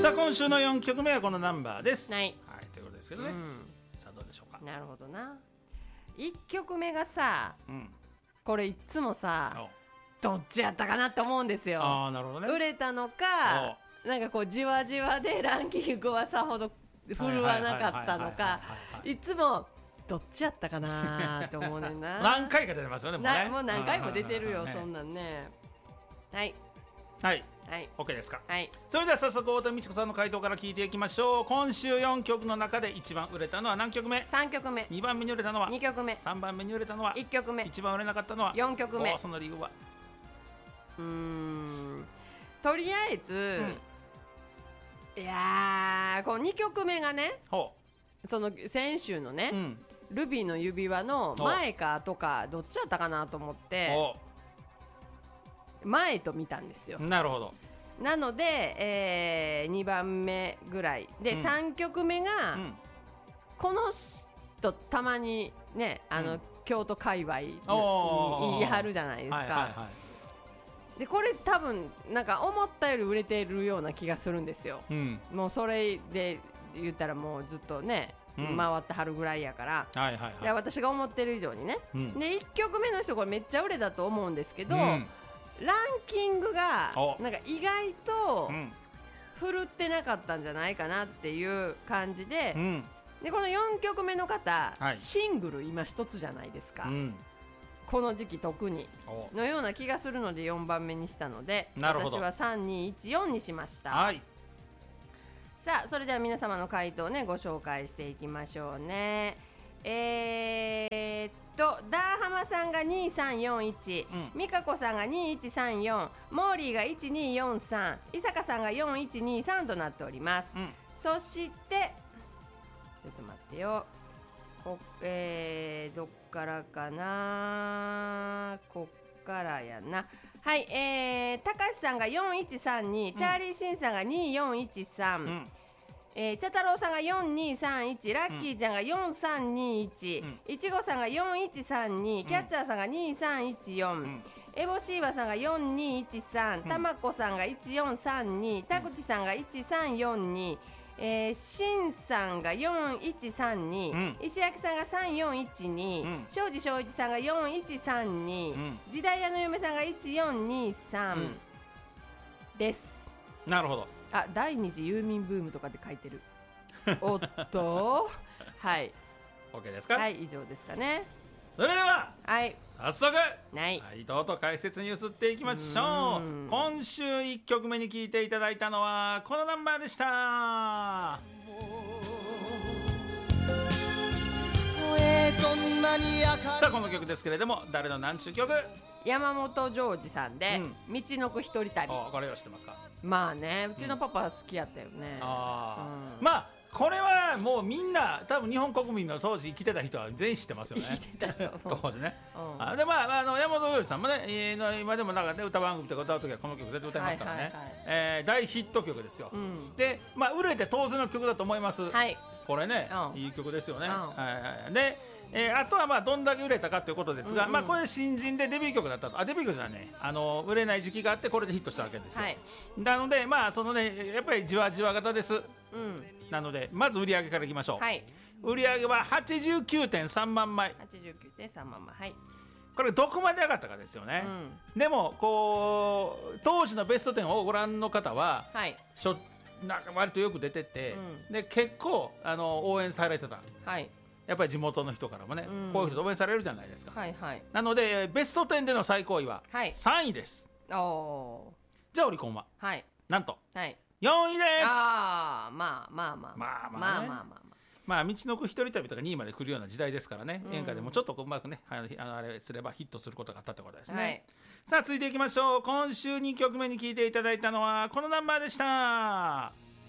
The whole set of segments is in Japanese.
さあ今週の4曲目はこのナンバーです。 はい、 はい、ということですけどね、さあどうでしょうか。 なるほどな。1曲目がさ、 うん、 これいつもさおどっちやったかなって思うんですよ。 ああなるほどね。 売れたのかなんかこうじわじわでランキングはさほど振るわなかったのかいつもどっちやったかなって思うねんな何回か出てますよね、もうね。 もう何回も出てるよ、そんなんね。はいはいはい OK ですか。 はい。 それでは早速太田美智子さんの回答から聞いていきましょう。今週4曲の中で一番売れたのは何曲目。 3曲目。 2番目に売れたのは 2曲目。 3番目に売れたのは 1曲目。 一番売れなかったのは 4曲目。 その理由はとりあえず、いやーこの2曲目がね、その先週のね、ルビーの指輪の前か後かどっちだったかなと思って前と見たんですよ。 なるほど。 なので、2番目ぐらいで、3曲目が、この人たまにね京都界隈に言い張るじゃないですか。でこれ多分なんか思ったより売れてるような気がするんですよ、もうそれで言ったらもうずっとね、回ってはるぐらいやから、私が思ってる以上にね、で1曲目の人これめっちゃ売れたと思うんですけど、ランキングがなんか意外と振るってなかったんじゃないかなっていう感じで、でこの4曲目の方、シングル今一つじゃないですか、この時期特にのような気がするので4番目にしたので、私は3214にしました。さあそれでは皆様の回答をねご紹介していきましょうね。ダーハマさんが2341、美香子さんが2134、モーリーが1243、伊坂さんが4123となっております、そしてちょっと待ってよ、どっからかな、こっからやな。はい、たかしさんが4132、チャーリーシンさんが2413、チャ太郎さんが4231、ラッキーちゃんが4321、いちごさんが4132、キャッチャーさんが2314、エボシーバさんが4213、たまこさんが1432、たくちさんが1342、しんさんが4132、石焼さんが3412、庄司正一さんが4132、時代屋の嫁さんが1423、です。 なるほど。 あ、第二次郵便ブームとかで書いてる。おっとはい OK ですか。 はい、以上ですかね。 それでは、早速回答と解説に移っていきましょう。今週1曲目に聴いていただいたのはこのナンバーでした。さあこの曲ですけれども、誰の何ちゅう曲。 山本譲二さんで、道のく一人旅。 これを知ってますか。 まあね、うちのパパ好きやったよね。 まあこれはもうみんな多分日本国民の当時生きてた人は全員知ってますよね。当時ね。で山本譲二さんもね、今でもなんかね歌番組とか歌う時はこの曲絶対歌いますからね。大ヒット曲ですよ。で売れて当然の曲だと思います。これね、いい曲ですよね。であとはどんだけ売れたかということですが、これ新人でデビュー曲だったと。デビュー曲じゃね、売れない時期があってこれでヒットしたわけですよ。なのでそのねやっぱりじわじわ型です。なのでまず売り上げからいきましょう。売り上げは 89.3 万枚。 89.3 万枚。 これどこまで上がったかですよね。でもこう当時のベスト10をご覧の方は、なんか割とよく出てて、で結構応援されてた。やっぱり地元の人からもね、こういう人応援されるじゃないですか。なのでベスト10での最高位は3位です。じゃあオリコンはなんと4位です。道のく一人旅とか2位まで来るような時代ですからね、演歌でもちょっとうまくねあれすればヒットすることがあったってことですね。さあ続いていきましょう。今週2曲目に聴いていただいたのはこのナンバーでした。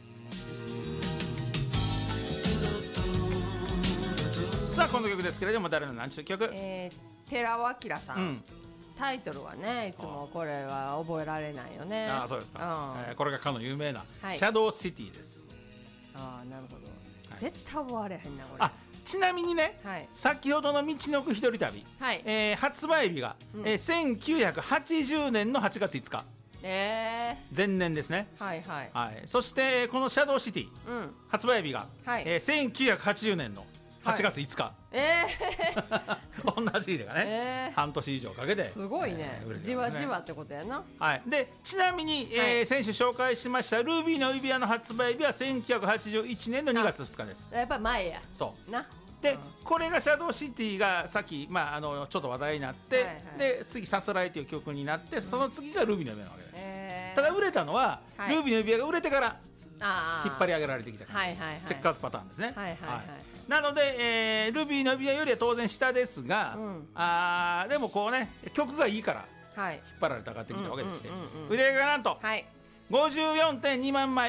さあこの曲ですけれども、誰の何ちゅう曲。 寺尾明さん、タイトルはねいつもこれは覚えられないよね。 そうですか。これがかの有名なシャドウシティです。 なるほど。絶対覚われへんなこれ。 ちなみにね、先ほどの道のく一人旅、発売日が1980年の8月5日。 前年ですね。 はいはい、 はい、そしてこのシャドウシティ、発売日が、1980年の8月5日、同じ日がね、半年以上かけてすごいね、じわじわってことやな。 はい、でちなみに、先週紹介しましたルビーの指輪の発売日は1981年の2月2日です。 やっぱり前やそうな。 でこれがシャドウシティがさっき、ちょっと話題になって、で次さすらいという曲になって、その次がルビーの指輪なわけです。ただ売れたのは、ルビーの指輪が売れてから引っ張り上げられてきた感じです。チェッカーズパターンですね。なので、ルビーの指輪よりは当然下ですが、でもこうね曲がいいから引っ張られて上がってきたわけでして、売り上げがなんと 54.2 万枚、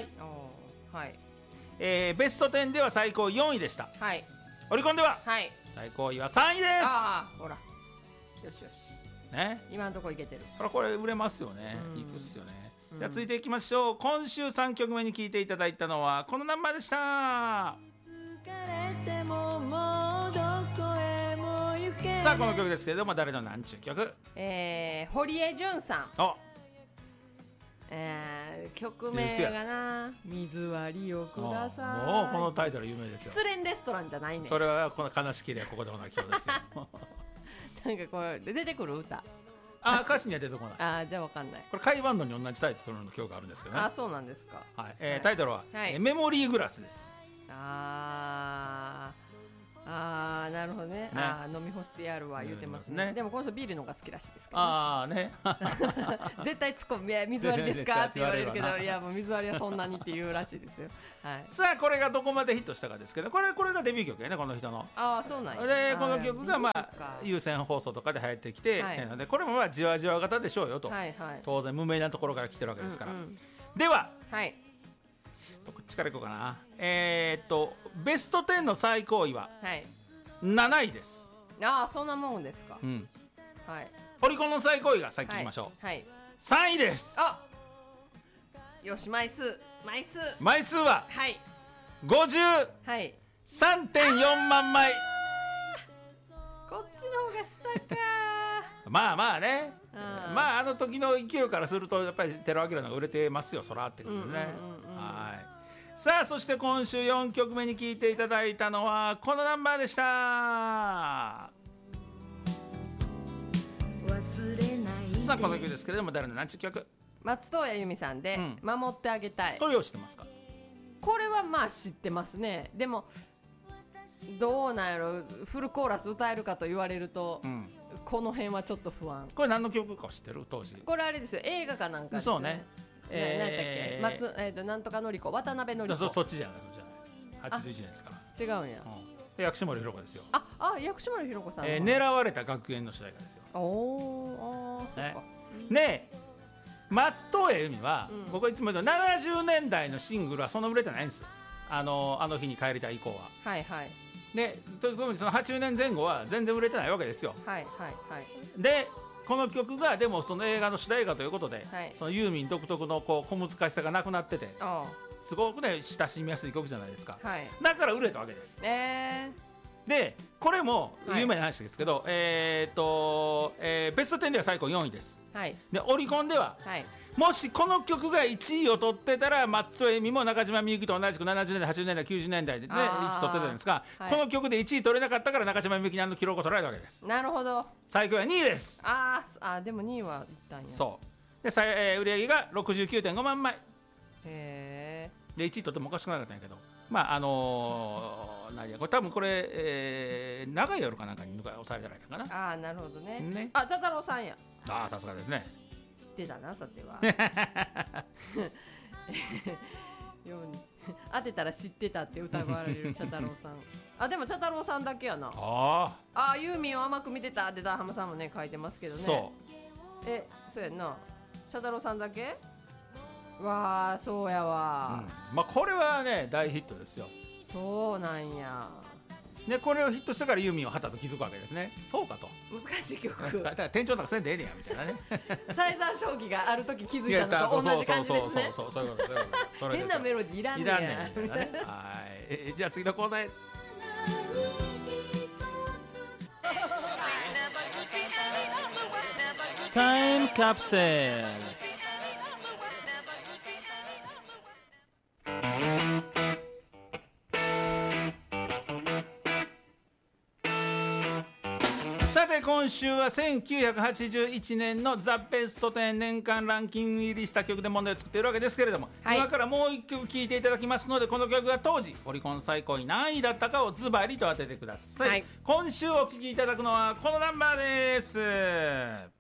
ベスト10では最高4位でした。オリコンでは最高位は3位です。 ほら、よしよしね、 今のところいけてる。 これ売れますよね。いくっすよね。じゃあ続いていきましょう。今週3曲目に聴いていただいたのはこのナンバーでした。さあこの曲ですけれども、誰のなんちゅう曲？ 堀江純さん。曲名がな、水割りをください。 もうこのタイトル有名ですよ。 失恋レストランじゃないね。 それはこの悲しきれここでもな今日ですよ。 なんかこれ出てくる歌。 歌詞には出てこない。 じゃあわかんない。 これカイバンドに同じタイトルの曲があるんですけどね。 そうなんですか。 タイトルはメモリーグラスです。 なるほどね。飲み干してやるわ言うてますね。でもこの人ビールの方が好きらしいですからね。絶対突っ込む、水割りですかって言われるけど、いやもう水割りはそんなにって言うらしいですよ。 さあこれがどこまでヒットしたかですけど、これがデビュー曲やね、この人の。 そうなんや。でこの曲が有線放送とかで流行ってきて、これもじわじわ型でしょうよと。当然無名なところから来てるわけですから。ではどっちからいこうかな。ベスト10の最高位は7位です。 そんなもんですか。 オリコンの最高位がさっき言いましょう。3位です。 よし、枚数は 53.4 万枚。 こっちの方が下か。 まあね、あの時の勢いからするとやっぱり寺尾明の方が売れてますよ、そらってことですね。さあそして今週4曲目に聴いていただいたのはこのナンバーでした。さあこの曲ですけれども、誰の何ちゅう曲？ 松任谷由実さんで守ってあげたい。 これを知ってますか？ これは知ってますね。でもどうなんやろ、フルコーラス歌えるかと言われると、この辺はちょっと不安。 これ何の曲か知ってる？当時これあれですよ、映画かなんかですね。 そうね。 何だっけ、なんとかのりこ、渡辺のりこ。 そっちじゃない、81年ですから。 違うんや。 薬師森ひろ子ですよ。 薬師森ひろ子さん。 狙われた学園の主題歌ですよ。 そっか。 ねえ、松任谷由実は、僕はいつも言うと70年代のシングルはそんな売れてないんですよ。あの日に帰りたい以降は。で、その80年前後は全然売れてないわけですよ。でこの曲がでもその映画の主題歌ということで、そのユーミン独特の小難しさがなくなってて、すごくね親しみやすい曲じゃないですか。だから売れたわけです。でこれも有名な話ですけど、ベスト10では最高4位です。でオリコンでは、もしこの曲が1位を取ってたら松任谷由実も中島みゆきと同じく70年代80年代90年代で、1位取ってたんですが、この曲で1位取れなかったから中島みゆきに記録を取られたわけです。 なるほど。 最高は2位です。 でも2位はいったんや。 そうで、売り上げが 69.5 万枚で 1位取ってもおかしくなかったんやけど、これ多分これ、長い夜かなんかに押されてられたかな。 なるほどね。茶太郎さんや。 さすがですね。 知ってたな、さては。当てたら知ってたって疑われる茶太郎さん。でも茶太郎さんだけやな。ユーミンを甘く見てたってダーハマさんもね書いてますけどね。そうやな。茶太郎さんだけ？そうやわ。 これはね大ヒットですよ。 そうなんや。 でこれをヒットしたからユーミンをはたと気づくわけですね。そうかと。 難しい曲。 だから店長とかせんでええねやみたいなね。 サイザー将棋がある時気づいたのと同じ感じですね。 そういうこと。 変なメロディーいらんねや。 みたいなね。じゃあ次のコーナーへ。タイムカプセル。 さて今週は1981年のザ・ベスト10年間ランキング入りした曲で問題を作っているわけですけれども、はい、今からもう一曲聴いていただきますので、この曲が当時オリコン最高位何位だったかをズバリと当ててください、はい、今週お聴きいただくのはこのナンバーです。